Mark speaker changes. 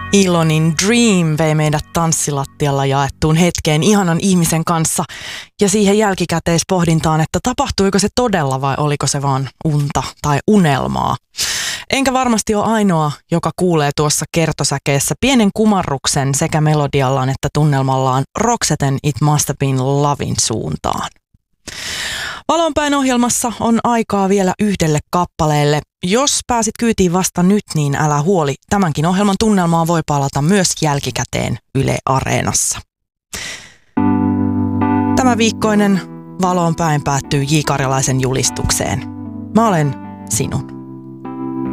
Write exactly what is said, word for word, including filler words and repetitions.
Speaker 1: Elonin Dream vei meidät tanssilattialla jaettuun hetkeen ihanan ihmisen kanssa ja siihen jälkikäteispohdintaan, että tapahtuiko se todella vai oliko se vaan unta tai unelmaa. Enkä varmasti ole ainoa, joka kuulee tuossa kertosäkeessä pienen kumarruksen sekä melodiallaan että tunnelmallaan Roxetten It Must Have Been Lovin suuntaan. Valonpäin ohjelmassa on aikaa vielä yhdelle kappaleelle. Jos pääsit kyytiin vasta nyt, niin älä huoli. Tämänkin ohjelman tunnelmaa voi palata myös jälkikäteen Yle Areenassa. Tämä viikkoinen Valonpäin päättyy J. Karjalaisen julistukseen. Mä olen sinun.